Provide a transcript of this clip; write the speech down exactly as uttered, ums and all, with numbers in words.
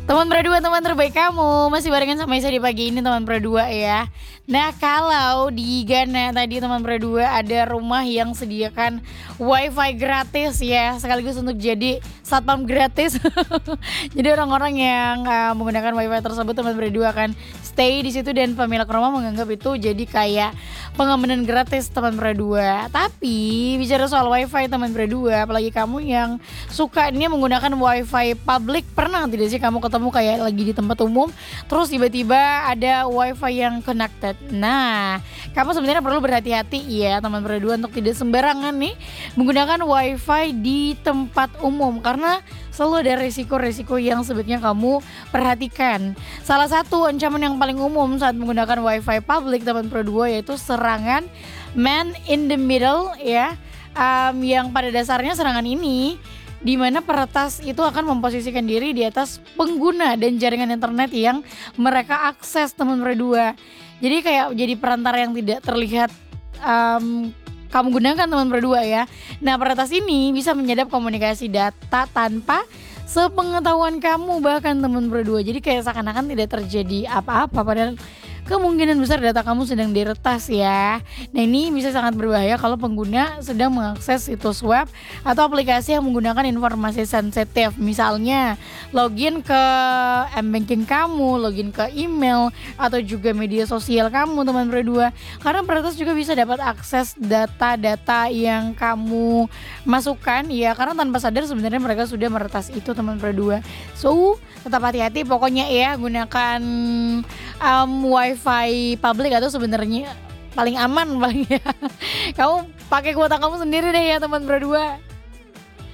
Teman Pro dua, teman terbaik kamu, masih barengan sama Isa di pagi ini teman Pro dua ya. Nah kalau di Ghana tadi teman Pro dua ada rumah yang sediakan wifi gratis ya, sekaligus untuk jadi satpam gratis. Jadi orang-orang yang uh, menggunakan wifi tersebut teman Pro dua akan stay di situ dan pemilik rumah menganggap itu jadi kayak pengamanan gratis teman Pro dua. Tapi bicara soal wifi teman Pro dua, apalagi kamu yang suka ini menggunakan wifi public, pernah tidak sih kamu ketemu kayak lagi di tempat umum terus tiba-tiba ada wifi yang connected. Nah kamu sebenarnya perlu berhati-hati ya teman Pro dua untuk tidak sembarangan nih menggunakan wifi di tempat umum, karena selalu ada resiko-resiko yang sebetulnya kamu perhatikan. Salah satu ancaman yang paling umum saat menggunakan wifi public teman Pro dua yaitu serangan man in the middle ya, um, yang pada dasarnya serangan ini di mana peretas itu akan memposisikan diri di atas pengguna dan jaringan internet yang mereka akses teman Pro dua. Jadi kayak jadi perantara yang tidak terlihat um, kamu gunakan teman Pro dua ya. Nah peretas ini bisa menyadap komunikasi data tanpa sepengetahuan kamu bahkan teman Pro dua. Jadi kayak seakan-akan tidak terjadi apa-apa padahal kemungkinan besar data kamu sedang diretas ya. Nah ini bisa sangat berbahaya kalau pengguna sedang mengakses situs web atau aplikasi yang menggunakan informasi sensitif. Misalnya login ke m-banking kamu, login ke email atau juga media sosial kamu teman Pro dua. Karena peretas juga bisa dapat akses data-data yang kamu masukkan ya, karena tanpa sadar sebenarnya mereka sudah meretas itu teman Pro dua. So tetap hati-hati pokoknya ya, gunakan um, wifi public atau sebenarnya paling aman paling ya. Kamu pakai kuota kamu sendiri deh ya teman Pro dua.